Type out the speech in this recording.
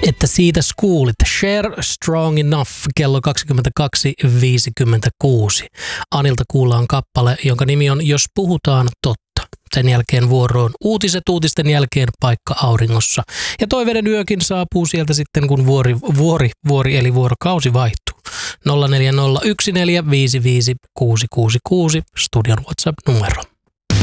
että siitä kuulit. Cher, Strong Enough, kello 22.56. Anilta kuullaan kappale, jonka nimi on Jos puhutaan totta. Sen jälkeen vuoroon uutiset, uutisten jälkeen paikka auringossa. Ja toiveiden yökin saapuu sieltä sitten, kun vuori eli vuorokausi vaihtuu. 0401455666 studion WhatsApp-numero.